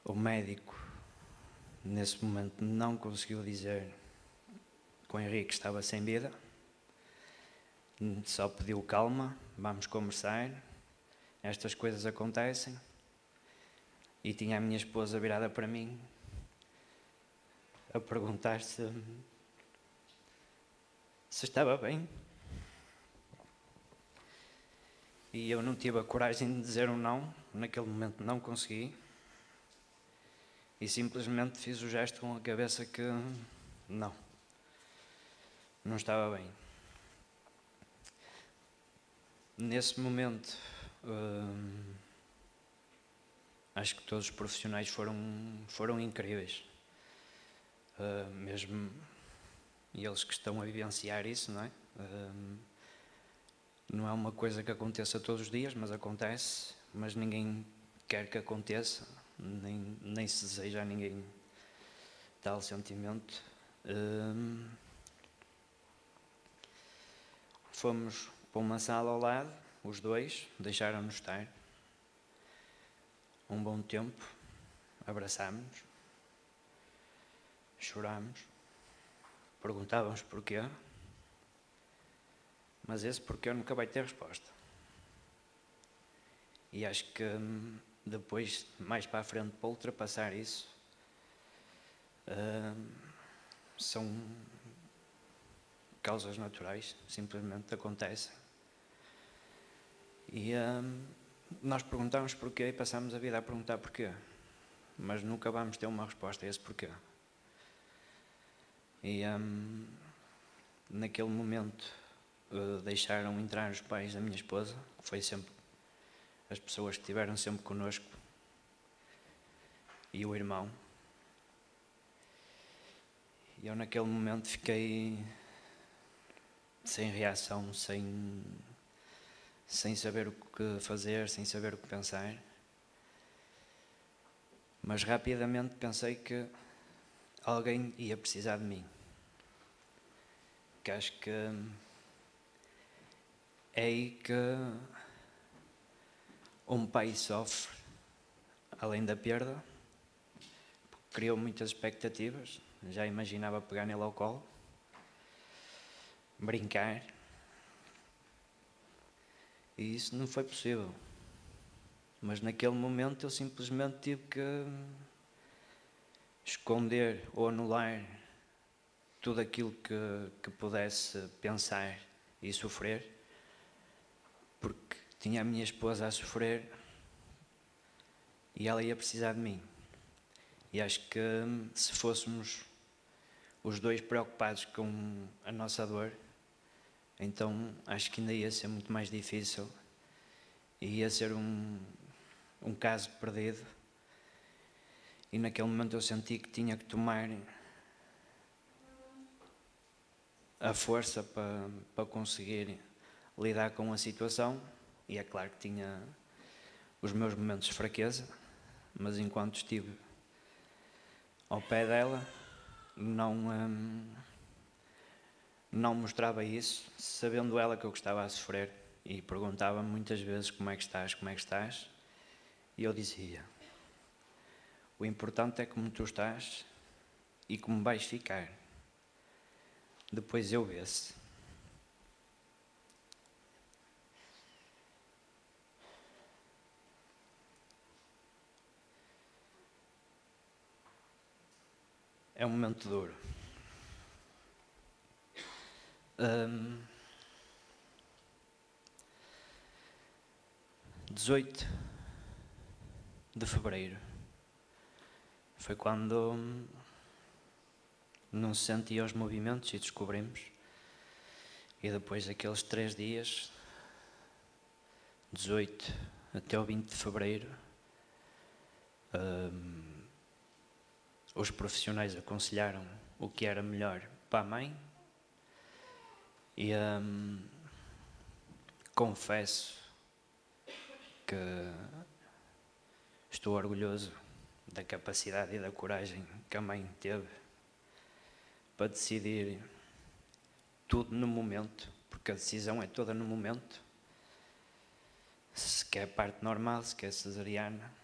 O médico, nesse momento, não conseguiu dizer que o Henrique estava sem vida. Só pediu calma, vamos conversar, estas coisas acontecem. E tinha a minha esposa virada para mim a perguntar se estava bem. E eu não tive a coragem de dizer um não, naquele momento não consegui. E simplesmente fiz o gesto com a cabeça que não estava bem. Nesse momento, acho que todos os profissionais foram incríveis. Mesmo eles que estão a vivenciar isso, não é? Não é uma coisa que aconteça todos os dias, mas acontece, mas ninguém quer que aconteça, nem se deseja a ninguém tal sentimento. Fomos para uma sala ao lado, os dois, deixaram-nos estar um bom tempo, abraçámos-nos, chorámos, perguntávamos porquê, mas esse porquê nunca vai ter resposta. E acho que depois, mais para a frente, para ultrapassar isso, são causas naturais, simplesmente acontecem. E nós perguntamos porquê e passamos a vida a perguntar porquê, mas nunca vamos ter uma resposta a esse porquê. E naquele momento deixaram entrar os pais da minha esposa, que foi sempre as pessoas que estiveram sempre connosco, e o irmão. E eu naquele momento fiquei sem reação, sem saber o que fazer, sem saber o que pensar. Mas rapidamente pensei que alguém ia precisar de mim. Que acho que é aí que um pai sofre, além da perda, porque criou muitas expectativas. Já imaginava pegar nele ao colo, brincar, e isso não foi possível. Mas naquele momento eu simplesmente tive que esconder ou anular tudo aquilo que pudesse pensar e sofrer, porque tinha a minha esposa a sofrer e ela ia precisar de mim. E acho que se fôssemos os dois preocupados com a nossa dor, então acho que ainda ia ser muito mais difícil e ia ser um caso perdido. E naquele momento eu senti que tinha que tomar a força para conseguir lidar com a situação. E é claro que tinha os meus momentos de fraqueza, mas enquanto estive ao pé dela, não mostrava isso, sabendo ela que eu estava a sofrer, e perguntava-me muitas vezes como é que estás, e eu dizia: o importante é como tu estás e como vais ficar, depois eu vejo. É um momento duro. 18 de fevereiro foi quando não se sentia os movimentos e descobrimos. E depois daqueles 3 dias, 18 até o 20 de fevereiro, os profissionais aconselharam o que era melhor para a mãe. E confesso que estou orgulhoso da capacidade e da coragem que a mãe teve para decidir tudo no momento, porque a decisão é toda no momento. Se quer parte normal, se quer cesariana,